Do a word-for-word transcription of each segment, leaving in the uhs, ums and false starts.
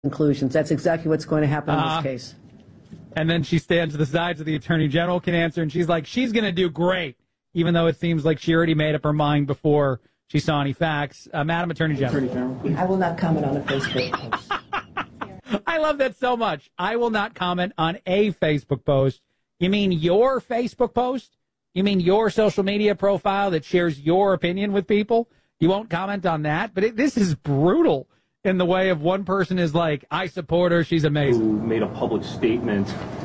conclusions. That's exactly what's going to happen uh, in this case. And then she stands to the side so the Attorney General can answer, and she's like, she's going to do great, even though it seems like she already made up her mind before she saw any facts. Uh, Madam Attorney General. Attorney General. I will not comment on a Facebook post. I love that so much. I will not comment on a Facebook post. You mean your Facebook post? You mean your social media profile that shares your opinion with people? You won't comment on that? But it, this is brutal in the way of one person is like, I support her, she's amazing. Who made a public statement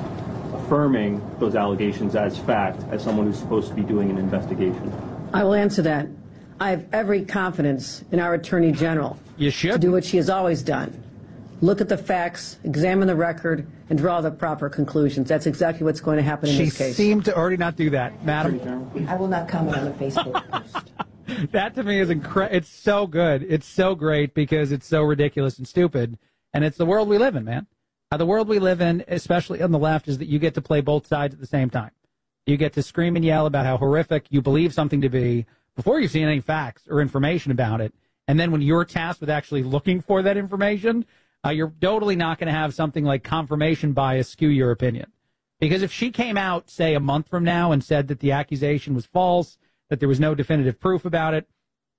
affirming those allegations as fact, as someone who's supposed to be doing an investigation? I will answer that. I have every confidence in our Attorney General. You should. To do what she has always done. Look at the facts, examine the record, and draw the proper conclusions. That's exactly what's going to happen in she this case. She seemed to already not do that, Madam. I will not comment on a Facebook post. That to me is incredible. It's so good. It's so great because it's so ridiculous and stupid. And it's the world we live in, man. Uh, the world we live in, especially on the left, is that you get to play both sides at the same time. You get to scream and yell about how horrific you believe something to be before you've seen any facts or information about it. And then when you're tasked with actually looking for that information, uh, you're totally not going to have something like confirmation bias skew your opinion. Because if she came out, say, a month from now and said that the accusation was false, that there was no definitive proof about it,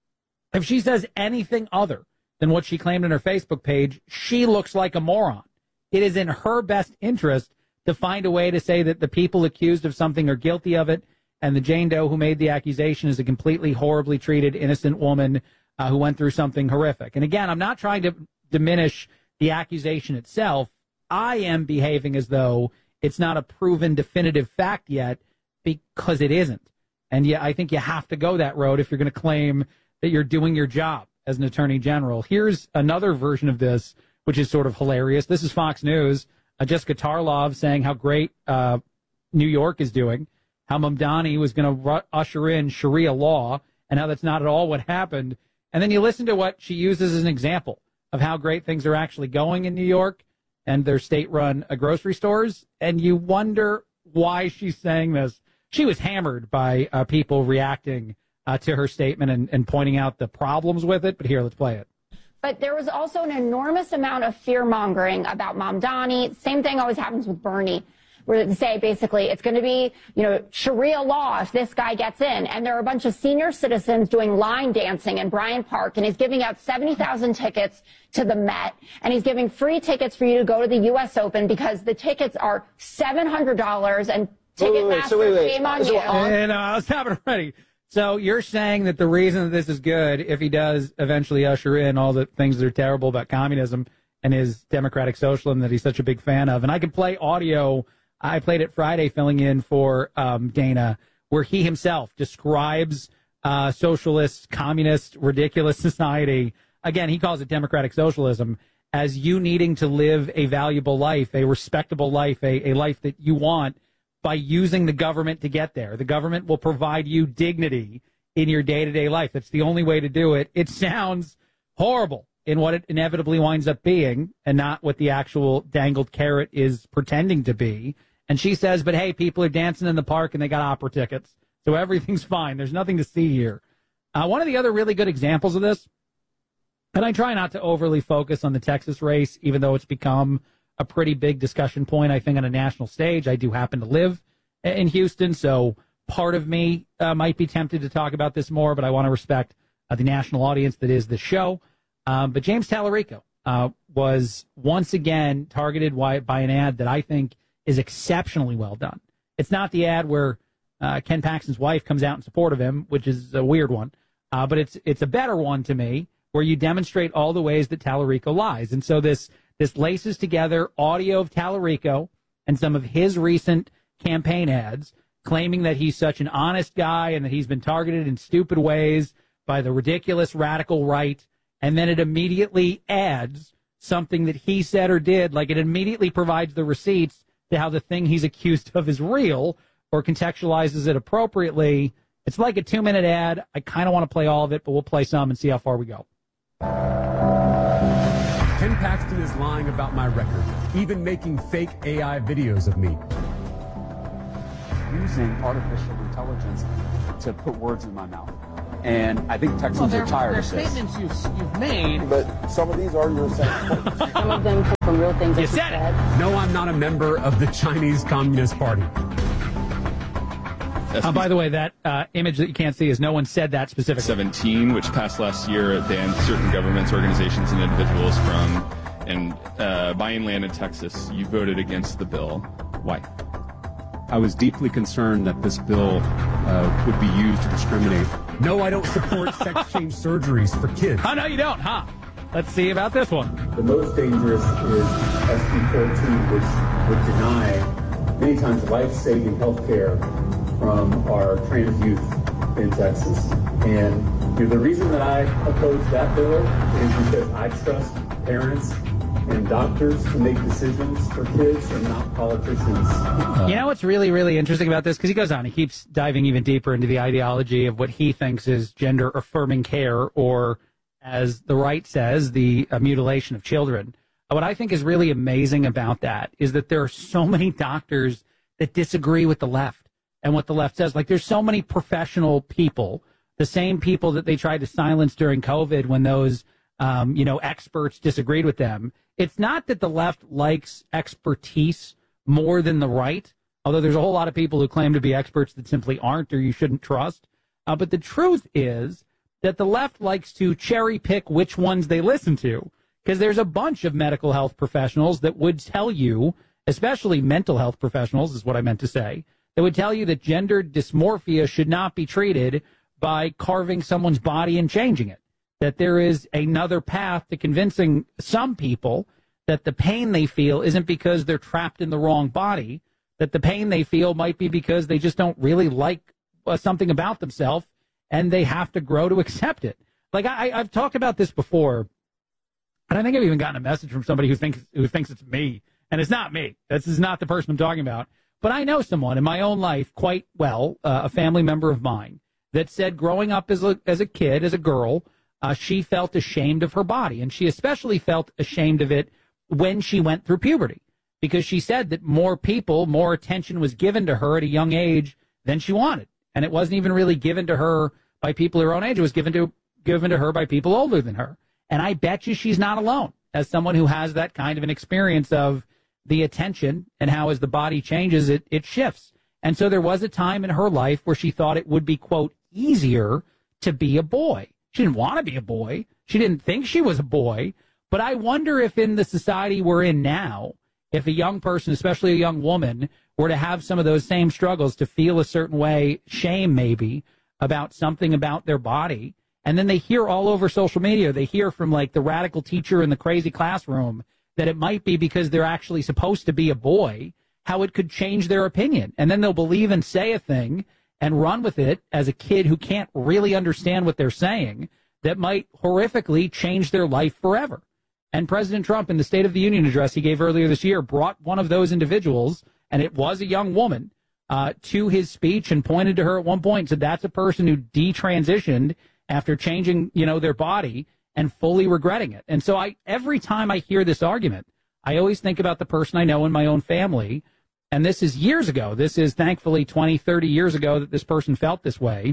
if she says anything other than what she claimed on her Facebook page, she looks like a moron. It is in her best interest to find a way to say that the people accused of something are guilty of it, and the Jane Doe who made the accusation is a completely horribly treated innocent woman uh, who went through something horrific. And again, I'm not trying to diminish the accusation itself. I am behaving as though it's not a proven definitive fact yet, because it isn't. And yeah, I think you have to go that road if you're going to claim that you're doing your job as an attorney general. Here's another version of this, which is sort of hilarious. This is Fox News. Uh, Jessica Tarlov saying how great uh, New York is doing, how Mamdani was going to ru- usher in Sharia law, and how that's not at all what happened. And then you listen to what she uses as an example of how great things are actually going in New York and their state-run uh, grocery stores, and you wonder why she's saying this. She was hammered by uh, people reacting uh, to her statement and, and pointing out the problems with it. But here, let's play it. But there was also an enormous amount of fear-mongering about Mamdani. Same thing always happens with Bernie, where they say basically it's going to be, you know, Sharia law if this guy gets in. And there are a bunch of senior citizens doing line dancing in Bryant Park, and he's giving out seventy thousand tickets to the Met, and he's giving free tickets for you to go to the U S Open because the tickets are seven hundred dollars, and Ticketmaster, so wait, wait. shame on so, you. And uh, I was having it ready. So you're saying that the reason that this is good, if he does eventually usher in all the things that are terrible about communism and his democratic socialism that he's such a big fan of, and I can play audio. I played it Friday filling in for um, Dana, where he himself describes uh, socialist, communist, ridiculous society. Again, he calls it democratic socialism as you needing to live a valuable life, a respectable life, a, a life that you want, by using the government to get there. The government will provide you dignity in your day-to-day life. That's the only way to do it. It sounds horrible in what it inevitably winds up being and not what the actual dangled carrot is pretending to be. And she says, but hey, people are dancing in the park and they got opera tickets, so everything's fine. There's nothing to see here. Uh, one of the other really good examples of this, and I try not to overly focus on the Texas race, even though it's become a pretty big discussion point, I think, on a national stage. I do happen to live in Houston, so part of me uh, might be tempted to talk about this more, but I want to respect uh, the national audience that is the show. Um, but James Tallarico uh, was once again targeted by, by an ad that I think is exceptionally well done. It's not the ad where uh, Ken Paxton's wife comes out in support of him, which is a weird one, uh, but it's it's a better one to me, where you demonstrate all the ways that Tallarico lies. And so this This laces together audio of Tallarico and some of his recent campaign ads claiming that he's such an honest guy and that he's been targeted in stupid ways by the ridiculous radical right. And then it immediately adds something that he said or did, like it immediately provides the receipts to how the thing he's accused of is real or contextualizes it appropriately. It's like a two-minute ad. I kind of want to play all of it, but we'll play some and see how far we go. Ken Paxton is lying about my record, even making fake A I videos of me. Using artificial intelligence to put words in my mouth. and I think Texans well, are tired they're of this. statements you've, you've made. But some of these are your saying. Some of them come from real things. You that said it. said. No, I'm not a member of the Chinese Communist Party. Uh, by the way, that uh, image that you can't see is no one said that specifically. seventeen, which passed last year, banned certain governments, organizations, and individuals from and uh, buying land in Texas. You voted against the bill. Why? I was deeply concerned that this bill uh, would be used to discriminate. No, I don't support sex change surgeries for kids. Oh, no, you don't, huh? Let's see about this one. The most dangerous is S B fourteen, which would deny many times life-saving health care from our trans youth in Texas. And you know, the reason that I oppose that bill is because I trust parents and doctors to make decisions for kids and not politicians. You know what's really, really interesting about this? Because he goes on, he keeps diving even deeper into the ideology of what he thinks is gender-affirming care, or, as the right says, the uh, mutilation of children. What I think is really amazing about that is that there are so many doctors that disagree with the left and what the left says. Like, there's so many professional people, the same people that they tried to silence during COVID when those, um, you know, experts disagreed with them. It's not that the left likes expertise more than the right, although there's a whole lot of people who claim to be experts that simply aren't or you shouldn't trust. Uh, but the truth is that the left likes to cherry pick which ones they listen to, because there's a bunch of medical health professionals that would tell you, especially mental health professionals is what I meant to say, that would tell you that gender dysmorphia should not be treated by carving someone's body and changing it. That there is another path to convincing some people that the pain they feel isn't because they're trapped in the wrong body, that the pain they feel might be because they just don't really like uh, something about themselves and they have to grow to accept it. Like, I, I've talked about this before, and I think I've even gotten a message from somebody who thinks who thinks it's me, and it's not me. This is not the person I'm talking about. But I know someone in my own life quite well, uh, a family member of mine, that said growing up as a, as a kid, as a girl, uh, she felt ashamed of her body. And she especially felt ashamed of it when she went through puberty, because she said that more people, more attention was given to her at a young age than she wanted. And it wasn't even really given to her by people her own age. It was given to, given to her by people older than her. And I bet you she's not alone as someone who has that kind of an experience of the attention and how as the body changes, it, it shifts. And so there was a time in her life where she thought it would be, quote, easier to be a boy. She didn't want to be a boy. She didn't think she was a boy. But I wonder if in the society we're in now, if a young person, especially a young woman, were to have some of those same struggles, to feel a certain way, shame maybe, about something about their body, and then they hear all over social media, they hear from like the radical teacher in the crazy classroom that it might be because they're actually supposed to be a boy, how it could change their opinion. And then they'll believe and say a thing and run with it as a kid who can't really understand what they're saying, that might horrifically change their life forever. And President Trump, in the State of the Union address he gave earlier this year, brought one of those individuals, and it was a young woman, uh, to his speech and pointed to her at one point and said that's a person who detransitioned after changing, you know, their body and fully regretting it. And so I, every time I hear this argument, I always think about the person I know in my own family. And this is years ago. This is thankfully twenty, thirty years ago that this person felt this way,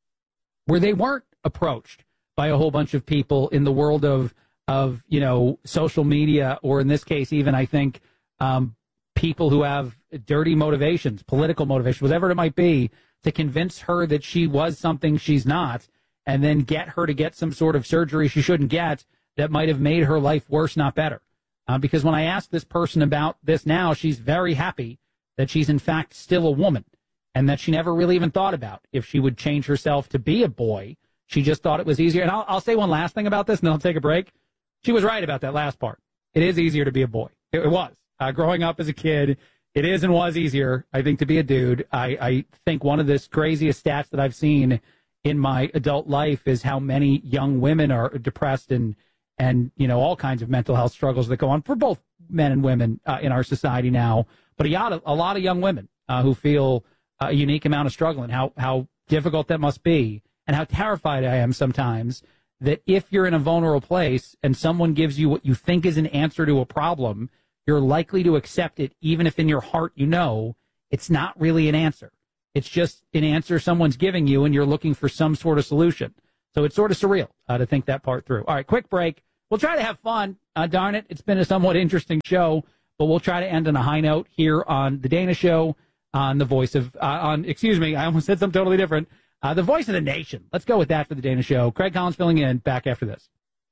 where they weren't approached by a whole bunch of people in the world of, of, you know, social media, or in this case, even I think um, people who have dirty motivations, political motivations, whatever it might be, to convince her that she was something she's not, and then get her to get some sort of surgery she shouldn't get that might have made her life worse, not better. Uh, because when I ask this person about this now, she's very happy that she's in fact still a woman, and that she never really even thought about if she would change herself to be a boy. She just thought it was easier. And I'll, I'll say one last thing about this, and then I'll take a break. She was right about that last part. It is easier to be a boy. It, it was. Uh, growing up as a kid, it is and was easier, I think, to be a dude. I, I think one of the craziest stats that I've seen in my adult life is how many young women are depressed and, and you know, all kinds of mental health struggles that go on for both men and women uh, in our society now. But a lot of, a lot of young women uh, who feel a unique amount of struggle, and how, how difficult that must be, and how terrified I am sometimes that if you're in a vulnerable place and someone gives you what you think is an answer to a problem, you're likely to accept it, even if in your heart you know it's not really an answer. It's just an answer someone's giving you, and you're looking for some sort of solution. So it's sort of surreal uh, to think that part through. All right, quick break. We'll try to have fun. Uh, darn it, it's been a somewhat interesting show, but we'll try to end on a high note here on The Dana Show, on the voice of, uh, on, excuse me, I almost said something totally different. Uh, the voice of the nation. Let's go with that for The Dana Show. Craig Collins filling in, back after this.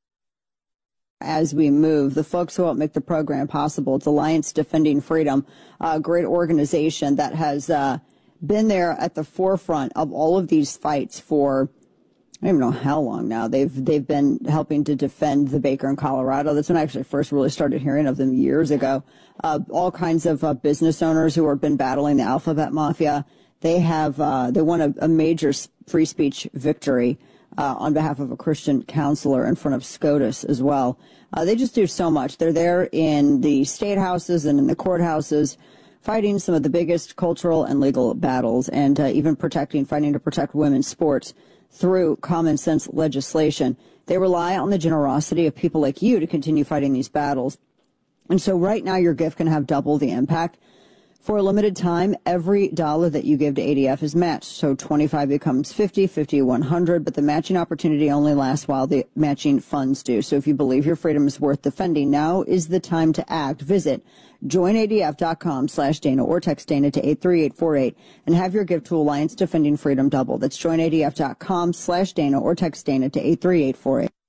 As we move, the folks who help make the program possible, it's Alliance Defending Freedom, a great organization that has uh, been there at the forefront of all of these fights for, I don't even know how long now. They've they've been helping to defend the baker in Colorado. That's when I actually first really started hearing of them years ago. Uh, all kinds of uh, business owners who have been battling the alphabet mafia. They have uh, they won a, a major free speech victory uh, on behalf of a Christian counselor in front of SCOTUS as well. Uh, they just do so much. They're there in the state houses and in the courthouses, fighting some of the biggest cultural and legal battles, and uh, even protecting, fighting to protect women's sports through common sense legislation. They rely on the generosity of people like you to continue fighting these battles. And so right now your gift can have double the impact. For a limited time, every dollar that you give to A D F is matched. So twenty-five becomes fifty, fifty, one hundred, but the matching opportunity only lasts while the matching funds do. So if you believe your freedom is worth defending, now is the time to act. Visit join A D F dot com slash Dana or text Dana to eight three eight four eight and have your gift to Alliance Defending Freedom double. That's join A D F dot com slash Dana or text Dana to eight three eight four eight.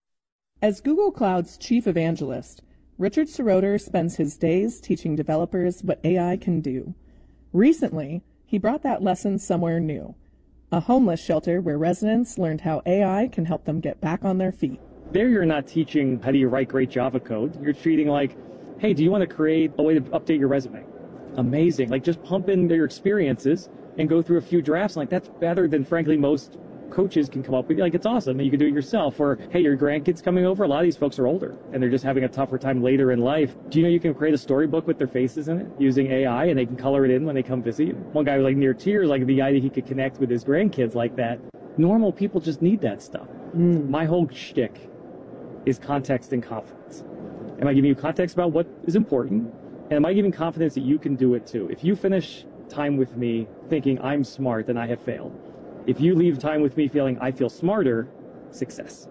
As Google Cloud's chief evangelist, Richard Seroter spends his days teaching developers what A I can do. Recently, he brought that lesson somewhere new, a homeless shelter where residents learned how A I can help them get back on their feet. There you're not teaching how do you write great Java code. You're treating like, hey, do you want to create a way to update your resume? Amazing. Like, just pump in your experiences and go through a few drafts. Like, that's better than, frankly, most coaches can come up with. Like, it's awesome and you can do it yourself. Or, hey, your grandkids coming over. A lot of these folks are older and they're just having a tougher time later in life. Do you know you can create a storybook with their faces in it using A I, and they can color it in when they come visit you? One guy was like near tears, like the idea he could connect with his grandkids like that. Normal people just need that stuff. Mm. My whole shtick is context and confidence. Am I giving you context about what is important? And am I giving confidence that you can do it too? If you finish time with me thinking I'm smart, then I have failed. If you leave time with me feeling I feel smarter, success.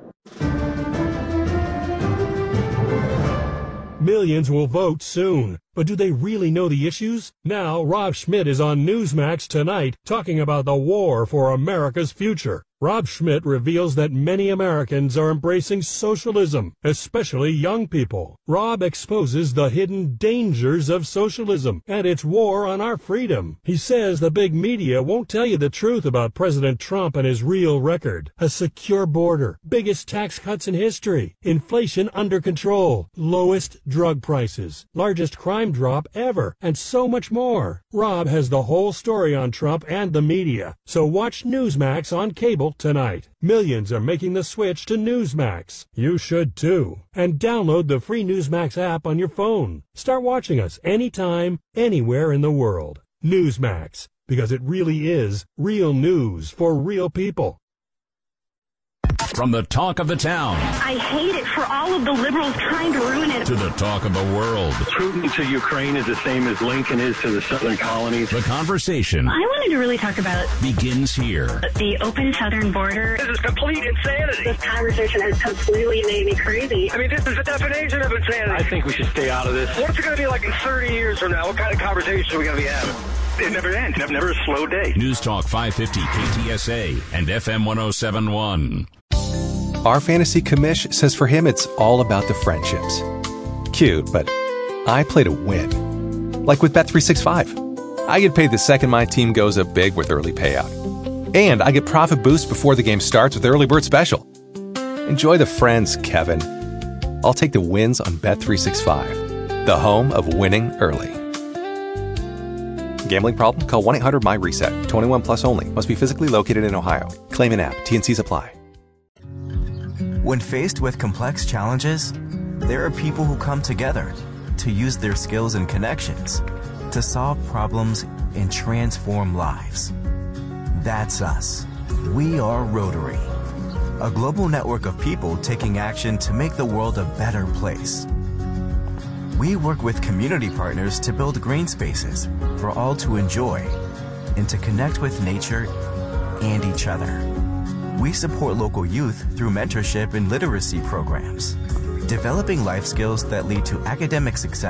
Millions will vote soon. But do they really know the issues? Now, Rob Schmidt is on Newsmax tonight talking about the war for America's future. Rob Schmidt reveals that many Americans are embracing socialism, especially young people. Rob exposes the hidden dangers of socialism and its war on our freedom. He says the big media won't tell you the truth about President Trump and his real record. A secure border, biggest tax cuts in history, inflation under control, lowest drug prices, largest crime drop ever, and so much more. Rob has the whole story on Trump and the media, so watch Newsmax on cable tonight. Millions are making the switch to Newsmax. You should too. And download the free Newsmax app on your phone. Start watching us anytime, anywhere in the world. Newsmax, because it really is real news for real people. From the talk of the town. I hate it for all of the liberals trying to ruin it. To the talk of the world. Putin to Ukraine is the same as Lincoln is to the southern colonies. The conversation. I wanted to really talk about begins here. The open southern border. This is complete insanity. This conversation has completely made me crazy. I mean, this is the definition of insanity. I think we should stay out of this. What's it going to be like in thirty years from now? What kind of conversation are we going to be having? It never ends. Never, never a slow day. News Talk five fifty K T S A and F M one oh seven point one. Our fantasy commish says for him it's all about the friendships. Cute, but I play to win. Like with Bet three sixty-five. I get paid the second my team goes up big with early payout. And I get profit boost before the game starts with Early Bird Special. Enjoy the friends, Kevin. I'll take the wins on Bet three sixty-five, the home of winning early. Gambling problem? Call one eight hundred my reset. twenty-one plus only. Must be physically located in Ohio. Claim an app. T N Cs apply. When faced with complex challenges, there are people who come together to use their skills and connections to solve problems and transform lives. That's us. We are Rotary, a global network of people taking action to make the world a better place. We work with community partners to build green spaces for all to enjoy and to connect with nature and each other. We support local youth through mentorship and literacy programs, developing life skills that lead to academic success